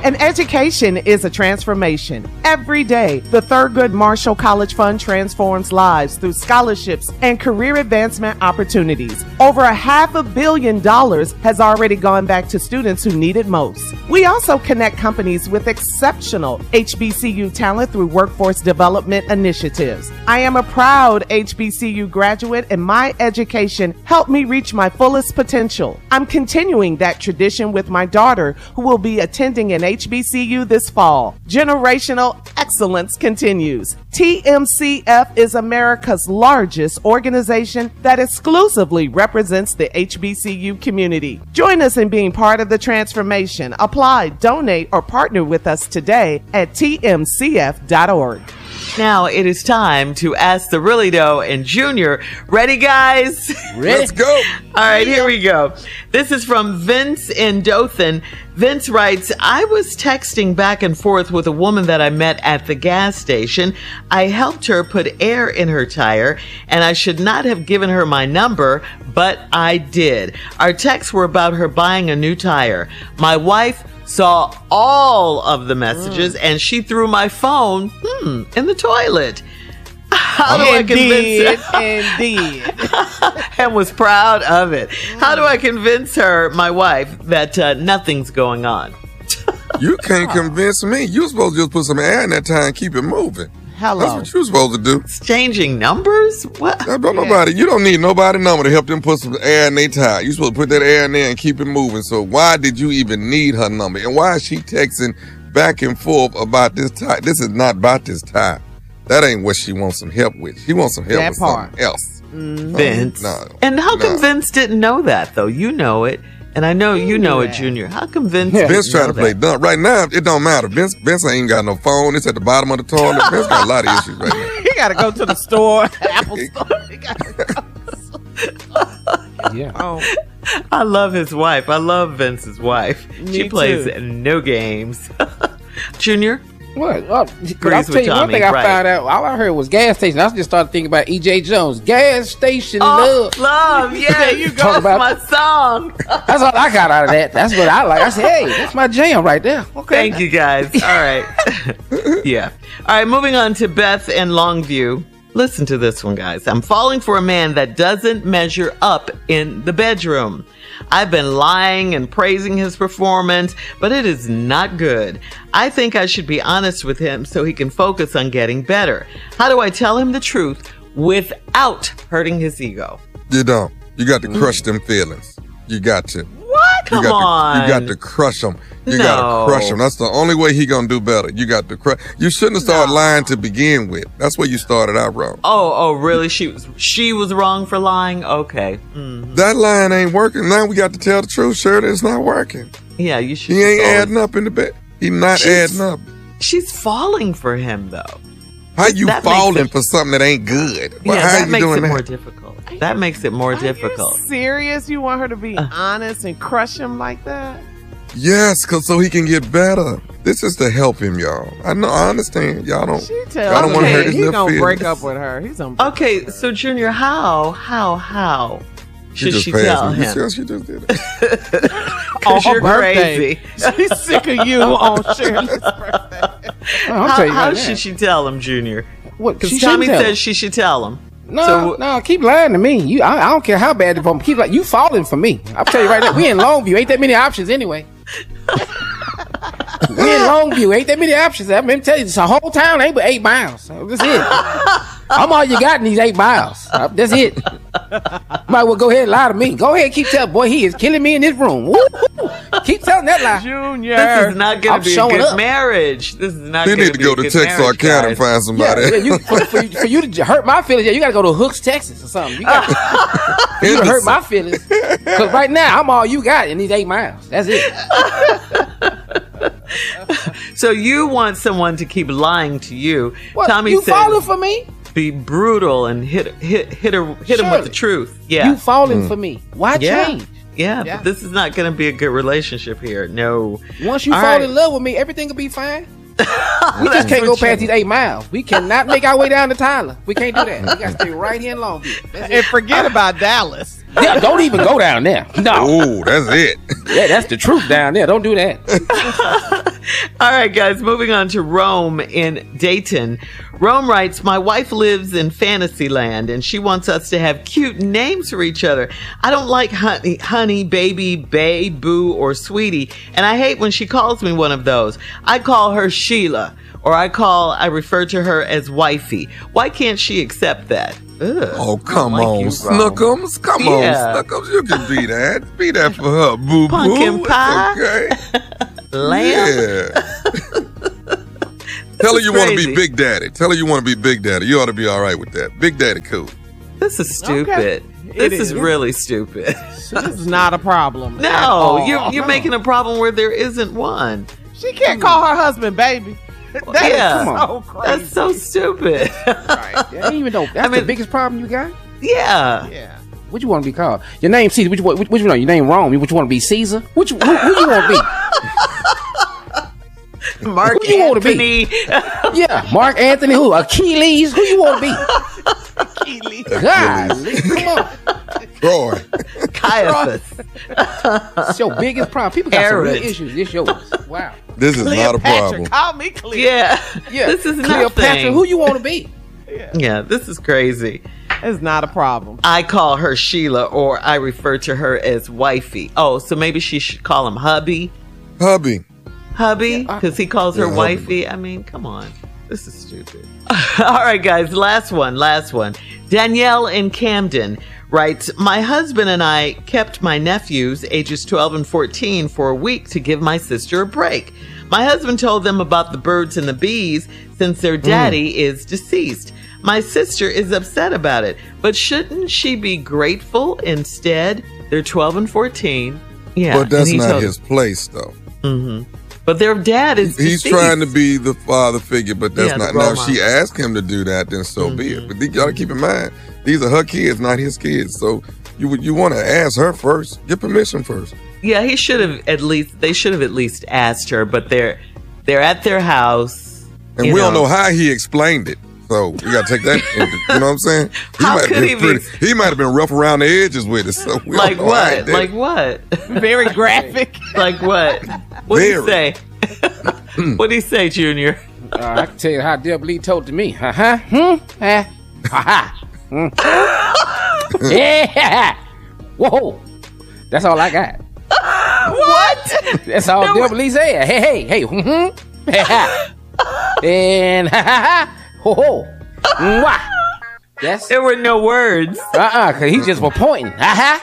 And education is a transformation. Every day, the Thurgood Marshall College Fund transforms lives through scholarships and career advancement opportunities. Over $500 million has already gone back to students who need it most. We also connect companies with exceptional HBCU talent through workforce development initiatives. I am a proud HBCU graduate, and my education helped me reach my fullest potential. I'm continuing that tradition with my daughter, who will be attending an HBCU this fall. Generational excellence continues. TMCF is America's largest organization that exclusively represents the HBCU community. Join us in being part of the transformation. Apply, donate, or partner with us today at tmcf.org. Now it is time to ask the Really Doe and Junior. Ready, guys? Ready? Let's go. All right, here we go. This is from Vince in Dothan. Vince writes, I was texting back and forth with a woman that I met at the gas station. I helped her put air in her tire, and I should not have given her my number, but I did. Our texts were about her buying a new tire. My wife saw all of the messages, and she threw my phone in the toilet. How do I convince her? Indeed. And was proud of it. How do I convince her, my wife, that nothing's going on? You can't convince me. You're supposed to just put some air in that tire and keep it moving. Hello. That's what you're supposed to do. It's changing numbers? What? Nobody. You don't need nobody's number to help them put some air in their tire. You're supposed to put that air in there and keep it moving. So why did you even need her number? And why is she texting back and forth about this tire? This is not about this tire. That ain't what she wants some help with. She wants some help with something else. Vince. No. And how come Vince didn't know that, though? You know it. And I know you know it, Junior. How come Vince Vince trying to play dumb. Right now, it don't matter. Vince ain't got no phone. It's at the bottom of the toilet. Vince got a lot of issues right now. He got to go to the store, Apple store. He gotta go. Yeah. Oh, I love his wife. I love Vince's wife. She Me plays too. no games. Junior? What? But I'll Agrees tell with you one Tommy, thing I right. found out. All I heard was gas station. I just started thinking about E.J. Jones. Gas station love. Love. Yeah, There you you go. go. That's my song. That's all I got out of that. That's what I like. I said, hey, that's my jam right there. Okay. Thank you, guys. All right. Yeah. All right, moving on to Beth in Longview. Listen to this one, guys. I'm falling for a man that doesn't measure up in the bedroom. I've been lying and praising his performance, but it is not good. I think I should be honest with him so he can focus on getting better. How do I tell him the truth without hurting his ego? You don't. You got to crush them feelings. You got to. What? Come on. You got to crush them. You No. got to crush them. That's the only way he gonna do better. You got to crush. You shouldn't have started lying to begin with. That's where you started out wrong. Oh, really? She was wrong for lying? Okay. That line ain't working. Now we got to tell the truth. Shirley, it's not working. Yeah, you should. He ain't adding up in the bed. He not adding up. She's falling for him, though. How you That makes falling it- for something that ain't good? Well, Yeah, how that you makes doing it that? more difficult. That makes it more difficult. Are you serious? You want her to be honest and crush him like that? Yes, so he can get better. This is to help him, y'all. I know. I understand. Y'all don't. She Y'all tells don't want to me hurt his he's little gonna break feelings. up with her. He's gonna break Okay, up with so her. Junior, how should just she passed tell me. him? You see how she just did it? on Because her you're birthday. crazy. She's sick of you on Shirley's birthday. I'll tell you How right should now. she tell him, Junior? What? Because She Tommy shouldn't tell says she should tell him. No, no, keep lying to me. I don't care how bad the phone. Keep like you falling for me. I'll tell you right now. We in Longview, ain't that many options anyway. We in Longview, ain't that many options. I'm gonna tell you, this whole town ain't but 8 miles. That's it. I'm all you got in these 8 miles. That's it. Might well go ahead and lie to me. Go ahead, keep telling. Boy, he is killing me in this room. Woo-hoo. Keep telling that lie. Junior. This is not going I'm to be a showing good up. marriage. This is not He going need to go to Texarkana and find somebody. Yeah, you, for you to hurt my feelings, yeah, you got to go to Hooks, Texas or something. You got to hurt my feelings. Because right now, I'm all you got in these 8 miles. That's it. So you want someone to keep lying to you. What, Tommy you says falling for me? be brutal and hit him with the truth. Yeah. You falling for me. Why Yeah. change? Yeah, Yeah. but this is not going to be a good relationship here. No. Once you All fall right. in love with me, everything will be fine. We just can't go past these 8 miles. We cannot make our way down to Tyler. We can't do that. We got to stay right here in Longview. That's And it. forget about Dallas. Yeah, don't even go down there. No. Oh, that's it. Yeah, that's the truth down there. Don't do that. All right, guys, moving on to Rome in Dayton. Rome writes, my wife lives in Fantasyland and she wants us to have cute names for each other. I don't like honey, baby, bae, boo, or sweetie. And I hate when she calls me one of those. I call her Sheila, or I refer to her as wifey. Why can't she accept that? Ugh, oh, come on, Snookums. Come on, Snookums. You can be that. Be that for her, boo-boo. Pumpkin pie. It's okay. Lamb. Yeah. Tell her you want to be Big Daddy. Tell her you want to be Big Daddy. You ought to be all right with that. Big Daddy cool. This is stupid. Okay. This is really stupid. This is not a problem. No, you're making a problem where there isn't one. She can't call her husband baby. That is so crazy. That's so stupid. Right. I didn't even know. That's the biggest problem you got? Yeah. What you want to be called? Your name Caesar. Which you know? Your name Rome. What you want to be? Caesar? Who you want to be? Mark who you want to be? Yeah, Mark Anthony. Who? Achilles. Who you want to be? Achilles. God, come on. Troy. Caiaphas. It's your biggest problem. People got some real issues. It's yours. Wow. This is not a problem. Call me Cleo. Yeah. This is Cleopatra. nothing. Who you want to be? Yeah, this is crazy. It's not a problem. I call her Sheila, or I refer to her as wifey. Oh, so maybe she should call him hubby? Hubby, because he calls her wifey. I mean, come on. This is stupid. All right, guys, last one. Danielle in Camden writes, my husband and I kept my nephews, ages 12 and 14, for a week to give my sister a break. My husband told them about the birds and the bees since their daddy is deceased. My sister is upset about it, but shouldn't she be grateful instead? They're 12 and 14. Yeah. But that's not his place, though. Mm-hmm. But their dad is He's deceased. trying to be the father figure, but that's not. Now, if model. she asked him to do that, then so be it. But you got to keep in mind, these are her kids, not his kids. So you want to ask her first. Get permission first. Yeah, they should have at least asked her, but they're at their house. And we don't know how he explained it. So we got to take that into, you know what I'm saying? He might have been rough around the edges with it. So like what? Like what? Very graphic. Like what? What did he say? What did he say, Junior? I can tell you how Deb Lee told to me. Yeah. Whoa. That's all I got. What? That's all Deb Lee said. Hey. And ho ho. Mwah. Yes. There were no words. Cause he just was pointing.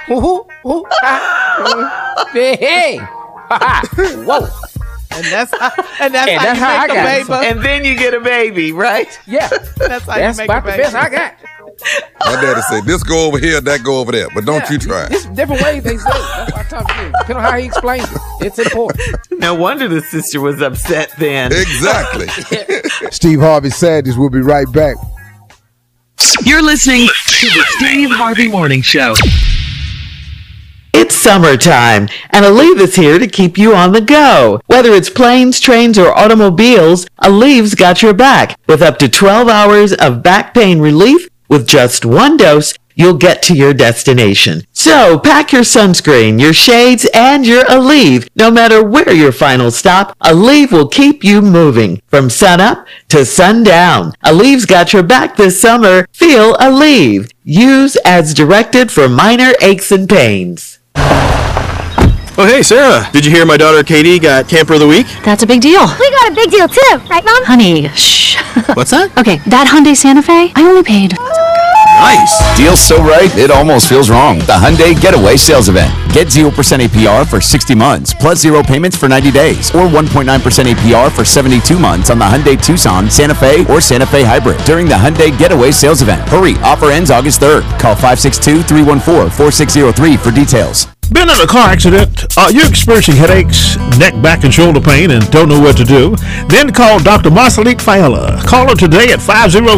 Hey. Whoa. And that's how you make a baby. And then you get a baby, right? Yeah. That's how you make a about the baby. best I got. My daddy said, this go over here, that go over there. But don't you try it. It's different ways they say it. That's why I talk to you. Depending on how he explains it. It's important. No wonder the sister was upset then. Exactly. Steve Harvey Sanders will be right back. You're listening to the Steve Harvey Morning Show. It's summertime, and Aleve is here to keep you on the go. Whether it's planes, trains, or automobiles, Aleve's got your back. With up to 12 hours of back pain relief, with just one dose, you'll get to your destination. So pack your sunscreen, your shades, and your Aleve. No matter where your final stop, Aleve will keep you moving from sunup to sundown. Aleve's got your back this summer. Feel Aleve. Use as directed for minor aches and pains. Oh, hey, Sarah. Did you hear my daughter Katie got Camper of the Week? That's a big deal. We got a big deal too, right, Mom? Honey, shh. What's that? Okay, that Hyundai Santa Fe, I only paid. Nice. Deal's so right, it almost feels wrong. The Hyundai Getaway Sales Event. Get 0% APR for 60 months, plus 0 payments for 90 days, or 1.9% APR for 72 months on the Hyundai Tucson, Santa Fe, or Santa Fe Hybrid during the Hyundai Getaway Sales Event. Hurry, offer ends August 3rd. Call 562-314-4603 for details. Been in a car accident? Are you experiencing headaches, neck, back, and shoulder pain and don't know what to do? Then call Dr. Marcelique Fiala. Call her today at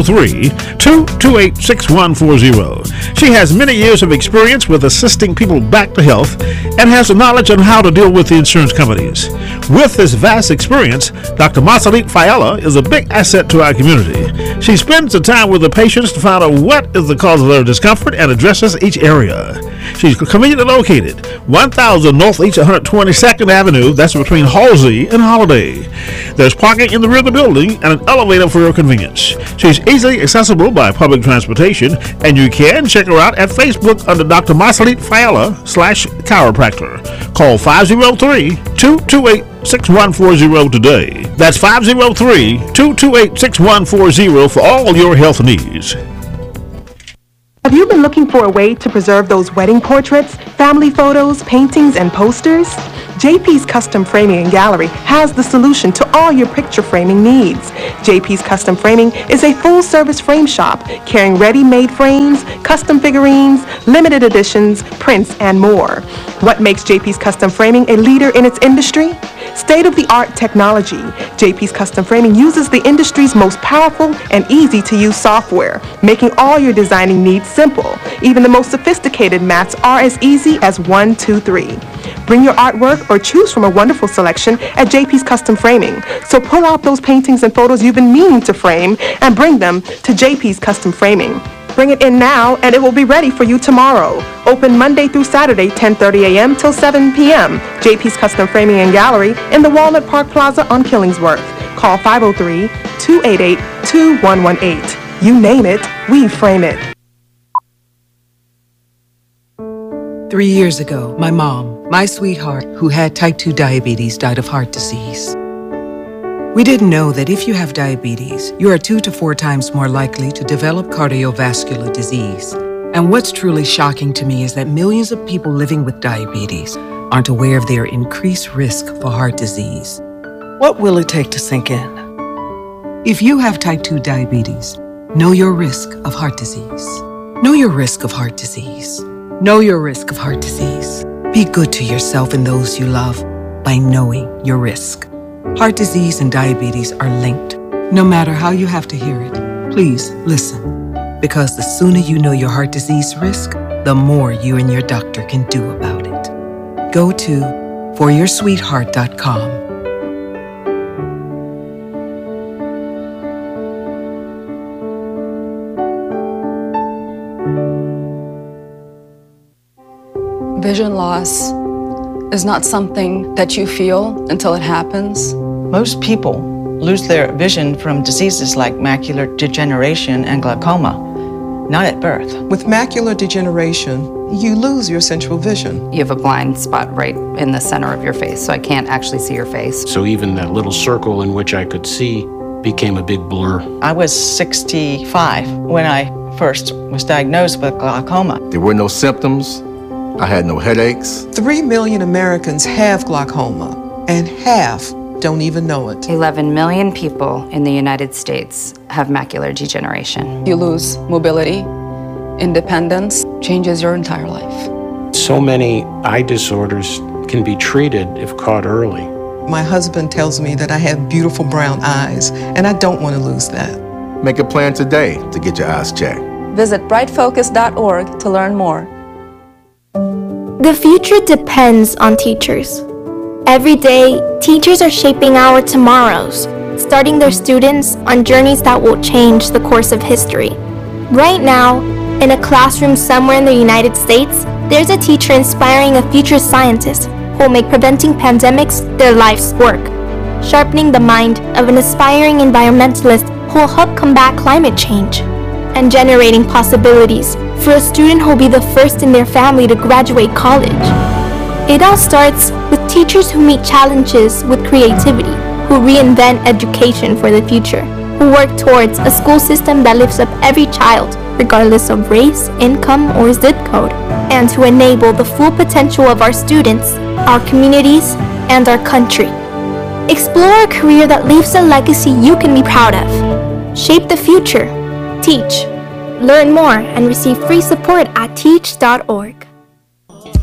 503-228-6140. She has many years of experience with assisting people back to health and has the knowledge on how to deal with the insurance companies. With this vast experience, Dr. Marcelique Fiala is a big asset to our community. She spends the time with the patients to find out what is the cause of their discomfort and addresses each area. She's conveniently located 1000 Northeast 122nd Avenue. That's between Halsey and Holiday. There's parking in the rear of the building and an elevator for your convenience. She's easily accessible by public transportation, and you can check her out at Facebook under Dr. Marceline Fiala /chiropractor. Call 503-228-6140 today. That's 503-228-6140 for all your health needs. Have you been looking for a way to preserve those wedding portraits, family photos, paintings, and posters? JP's Custom Framing and Gallery has the solution to all your picture framing needs. JP's Custom Framing is a full-service frame shop carrying ready-made frames, custom figurines, limited editions, prints, and more. What makes JP's Custom Framing a leader in its industry? State-of-the-art technology. JP's Custom Framing uses the industry's most powerful and easy-to-use software, making all your designing needs simple. Even the most sophisticated mats are as easy as 1, 2, 3. Bring your artwork or choose from a wonderful selection at JP's Custom Framing. So pull out those paintings and photos you've been meaning to frame and bring them to JP's Custom Framing. Bring it in now and it will be ready for you tomorrow. Open Monday through Saturday, 10:30 a.m. till 7 p.m. JP's Custom Framing and Gallery in the Walnut Park Plaza on Killingsworth. Call 503-288-2118. You name it, we frame it. 3 years ago, my mom, my sweetheart, who had type 2 diabetes, died of heart disease. We didn't know that if you have diabetes, you are 2 to 4 times more likely to develop cardiovascular disease. And what's truly shocking to me is that millions of people living with diabetes aren't aware of their increased risk for heart disease. What will it take to sink in? If you have type 2 diabetes, know your risk of heart disease. Know your risk of heart disease. Know your risk of heart disease. Be good to yourself and those you love by knowing your risk. Heart disease and diabetes are linked. No matter how you have to hear it, please listen. Because the sooner you know your heart disease risk, the more you and your doctor can do about it. Go to foryoursweetheart.com. Vision loss is not something that you feel until it happens. Most people lose their vision from diseases like macular degeneration and glaucoma, not at birth. With macular degeneration, you lose your central vision. You have a blind spot right in the center of your face, so I can't actually see your face. So even that little circle in which I could see became a big blur. I was 65 when I first was diagnosed with glaucoma. There were no symptoms. I had no headaches. 3 million Americans have glaucoma, and half don't even know it. 11 million people in the United States have macular degeneration. You lose mobility, independence, changes your entire life. So many eye disorders can be treated if caught early. My husband tells me that I have beautiful brown eyes, and I don't want to lose that. Make a plan today to get your eyes checked. Visit brightfocus.org to learn more. The future depends on teachers. Every day, teachers are shaping our tomorrows, starting their students on journeys that will change the course of history. Right now, in a classroom somewhere in the United States, there's a teacher inspiring a future scientist who will make preventing pandemics their life's work, sharpening the mind of an aspiring environmentalist who will help combat climate change, and generating possibilities for a student who will be the first in their family to graduate college. It all starts with teachers who meet challenges with creativity, who reinvent education for the future, who work towards a school system that lifts up every child, regardless of race, income, or zip code, and to enable the full potential of our students, our communities, and our country. Explore a career that leaves a legacy you can be proud of. Shape the future. Teach. Learn more and receive free support at teach.org.